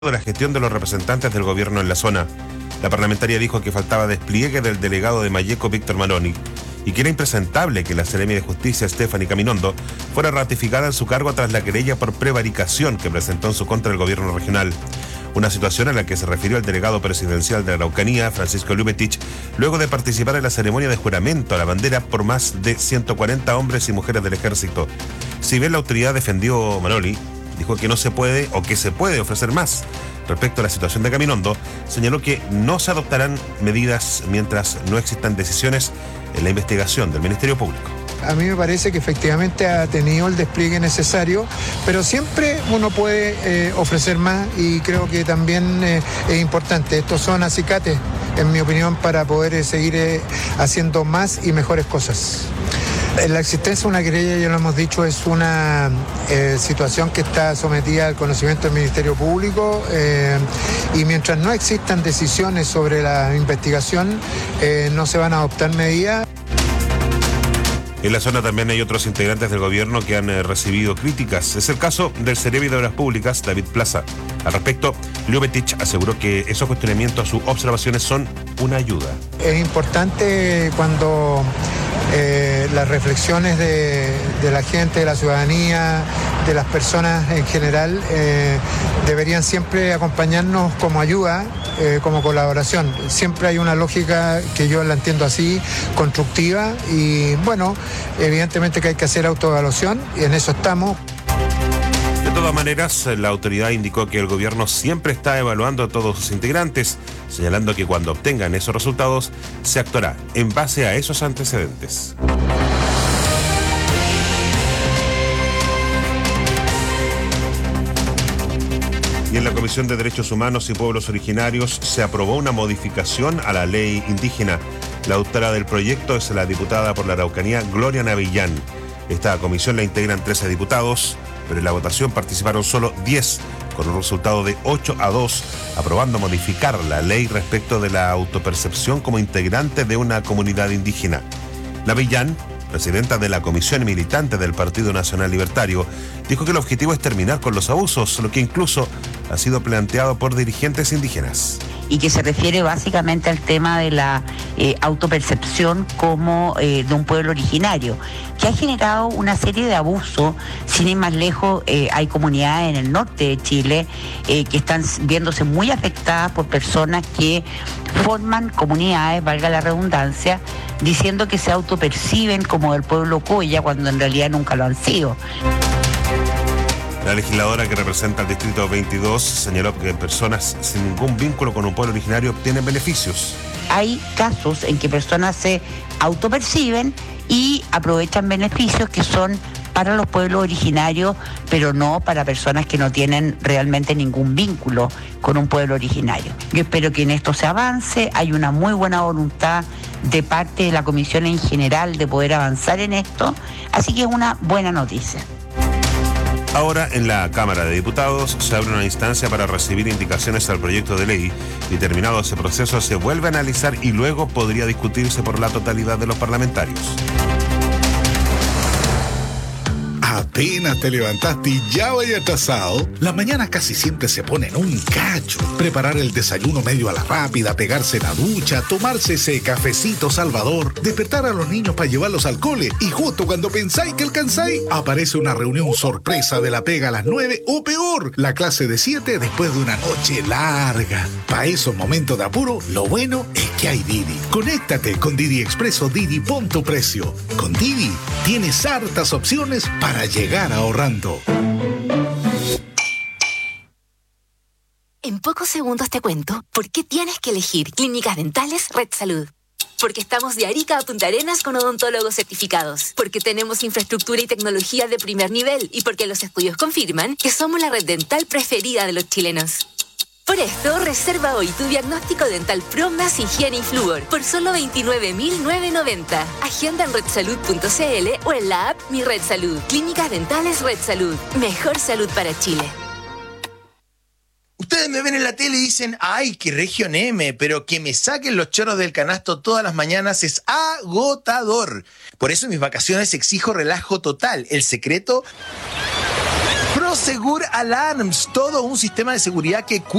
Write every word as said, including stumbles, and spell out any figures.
de la gestión de los representantes del gobierno en la zona. La parlamentaria dijo que faltaba despliegue del delegado de Malleco, Víctor Maroni, y que era impresentable que la Seremi de Justicia, Stephanie Caminondo, fuera ratificada en su cargo tras la querella por prevaricación que presentó en su contra el gobierno regional. Una situación a la que se refirió el delegado presidencial de Araucanía, Francisco Lubetich, luego de participar en la ceremonia de juramento a la bandera por más de ciento cuarenta hombres y mujeres del ejército. Si bien la autoridad defendió a Maroni, dijo que no se puede o que se puede ofrecer más. Respecto a la situación de Caminondo, señaló que no se adoptarán medidas mientras no existan decisiones en la investigación del Ministerio Público. A mí me parece que efectivamente ha tenido el despliegue necesario, pero siempre uno puede eh, ofrecer más y creo que también eh, es importante. Estos son acicates, en mi opinión, para poder eh, seguir eh, haciendo más y mejores cosas. La existencia de una querella, ya lo hemos dicho, es una eh, situación que está sometida al conocimiento del Ministerio Público eh, y mientras no existan decisiones sobre la investigación, eh, no se van a adoptar medidas. En la zona también hay otros integrantes del gobierno que han eh, recibido críticas. Es el caso del Seremi de Obras Públicas, David Plaza. Al respecto, Lubetich aseguró que esos cuestionamientos, sus observaciones son una ayuda. Es importante cuando eh, las reflexiones de, de la gente, de la ciudadanía, de las personas en general, eh, deberían siempre acompañarnos como ayuda, eh, como colaboración. Siempre hay una lógica que yo la entiendo así, constructiva, y bueno, evidentemente que hay que hacer autoevaluación y en eso estamos. De todas maneras, la autoridad indicó que el gobierno siempre está evaluando a todos sus integrantes, señalando que cuando obtengan esos resultados se actuará en base a esos antecedentes. Y en la Comisión de Derechos Humanos y Pueblos Originarios se aprobó una modificación a la ley indígena. La autora del proyecto es la diputada por la Araucanía, Gloria Navillán. Esta comisión la integran trece diputados, pero en la votación participaron solo diez, con un resultado de ocho a dos, aprobando modificar la ley respecto de la autopercepción como integrante de una comunidad indígena. Navillán, presidenta de la Comisión Militante del Partido Nacional Libertario, dijo que el objetivo es terminar con los abusos, lo que incluso ha sido planteado por dirigentes indígenas. Y que se refiere básicamente al tema de la eh, autopercepción como eh, de un pueblo originario, que ha generado una serie de abusos. Sin ir más lejos, eh, hay comunidades en el norte de Chile eh, que están viéndose muy afectadas por personas que forman comunidades, valga la redundancia, diciendo que se autoperciben como del pueblo Coya, cuando en realidad nunca lo han sido. La legisladora que representa el Distrito veintidós señaló que personas sin ningún vínculo con un pueblo originario obtienen beneficios. Hay casos en que personas se autoperciben y aprovechan beneficios que son para los pueblos originarios, pero no para personas que no tienen realmente ningún vínculo con un pueblo originario. Yo espero que en esto se avance. Hay una muy buena voluntad de parte de la Comisión en general de poder avanzar en esto, así que es una buena noticia. Ahora, en la Cámara de Diputados se abre una instancia para recibir indicaciones al proyecto de ley y terminado ese proceso se vuelve a analizar y luego podría discutirse por la totalidad de los parlamentarios. Apenas te levantaste y ya vaya atrasado. Las mañanas casi siempre se ponen un cacho. Preparar el desayuno medio a la rápida, pegarse la ducha, tomarse ese cafecito salvador, despertar a los niños para llevarlos al cole y justo cuando pensáis que alcanzáis, aparece una reunión sorpresa de la pega a las nueve o peor, la clase de siete después de una noche larga. Para esos momentos de apuro, lo bueno es que hay Didi. Conéctate con Didi Expreso Didi, pon tu precio. Con Didi tienes hartas opciones para llegar ahorrando. En pocos segundos te cuento por qué tienes que elegir Clínicas Dentales Red Salud. Porque estamos de Arica a Punta Arenas con odontólogos certificados. Porque tenemos infraestructura y tecnología de primer nivel. Y porque los estudios confirman que somos la red dental preferida de los chilenos. Por esto, reserva hoy tu diagnóstico dental Pro más higiene y flúor por solo veintinueve mil novecientos noventa. Agenda en red salud punto c l o en la app Mi Red Salud. Clínicas Dentales Red Salud. Mejor salud para Chile. Ustedes me ven en la tele y dicen, ay, qué región M, pero que me saquen los chorros del canasto todas las mañanas es agotador. Por eso en mis vacaciones exijo relajo total. El secreto... Prosegur Alarms, todo un sistema de seguridad que